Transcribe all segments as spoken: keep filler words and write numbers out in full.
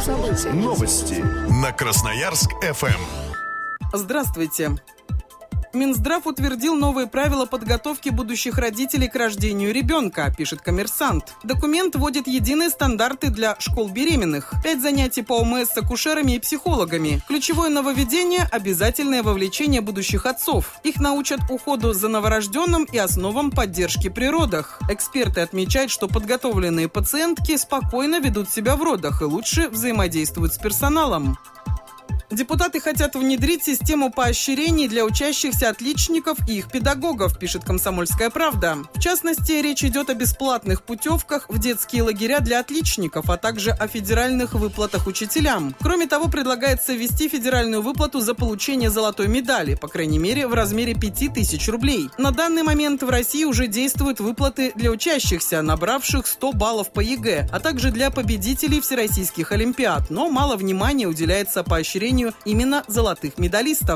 событий. Новости на Красноярск-эф эм. Здравствуйте. Минздрав утвердил новые правила подготовки будущих родителей к рождению ребенка, пишет «Коммерсант». Документ вводит единые стандарты для школ беременных. Пять занятий по ОМС с акушерами и психологами. Ключевое нововведение – обязательное вовлечение будущих отцов. Их научат уходу за новорожденным и основам поддержки при родах. Эксперты отмечают, что подготовленные пациентки спокойно ведут себя в родах и лучше взаимодействуют с персоналом. Депутаты хотят внедрить систему поощрений для учащихся отличников и их педагогов, пишет «Комсомольская правда». В частности, речь идет о бесплатных путевках в детские лагеря для отличников, а также о федеральных выплатах учителям. Кроме того, предлагается ввести федеральную выплату за получение золотой медали, по крайней мере, в размере пяти тысяч рублей. На данный момент в России уже действуют выплаты для учащихся, набравших сто баллов по ЕГЭ, а также для победителей всероссийских олимпиад, но мало внимания уделяется поощрению именно золотых медалистов.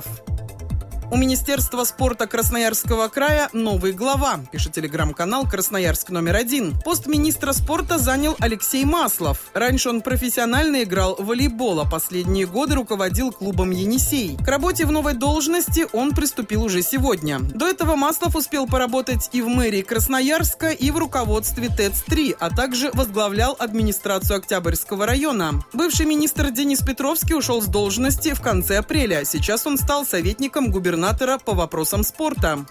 У Министерства спорта Красноярского края новый глава, пишет телеграм-канал «Красноярск номер один». Пост министра спорта занял Алексей Маслов. Раньше он профессионально играл в волейбол, а последние годы руководил клубом «Енисей». К работе в новой должности он приступил уже сегодня. До этого Маслов успел поработать и в мэрии Красноярска, и в руководстве ТЭЦ три, а также возглавлял администрацию Октябрьского района. Бывший министр Денис Петровский ушел с должности в конце апреля. Сейчас он стал советником губернатора по вопросам спорта.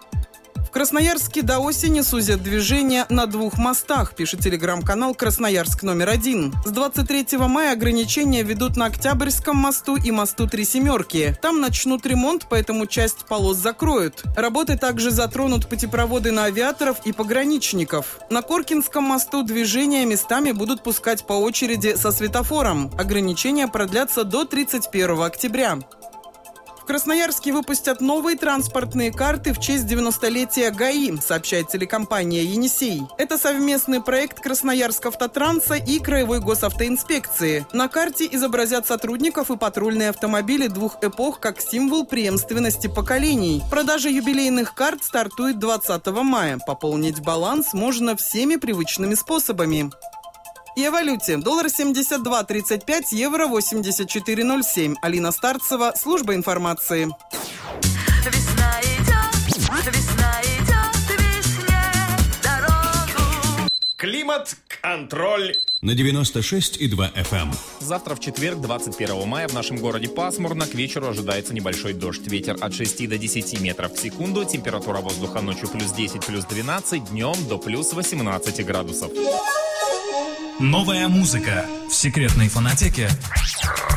В Красноярске до осени сузят движение на двух мостах, пишет телеграм-канал «Красноярск номер один». С двадцать третьего мая ограничения ведут на Октябрьском мосту и мосту Три Семерки. Там начнут ремонт, поэтому часть полос закроют. Работы также затронут путепроводы на авиаторов и пограничников. На Коркинском мосту движение местами будут пускать по очереди со светофором. Ограничения продлятся до тридцать первого октября. В Красноярске выпустят новые транспортные карты в честь девяностолетия ГАИ, сообщает телекомпания «Енисей». Это совместный проект Красноярск-Автотранса и Краевой госавтоинспекции. На карте изобразят сотрудников и патрульные автомобили двух эпох как символ преемственности поколений. Продажа юбилейных карт стартует двадцатого мая. Пополнить баланс можно всеми привычными способами. И о валюте. Доллар семьдесят два тридцать пять, евро восемьдесят четыре ноль семь. Алина Старцева, служба информации. Весна идет, весна идет, весне дорогу. Климат-контроль на девяносто шесть и два эф эм. Завтра в четверг, двадцать первого мая, в нашем городе пасмурно. К вечеру ожидается небольшой дождь. Ветер от шести до десяти метров в секунду. Температура воздуха ночью плюс десять, плюс двенадцать. Днем до плюс восемнадцать градусов. Новая музыка в секретной фонотеке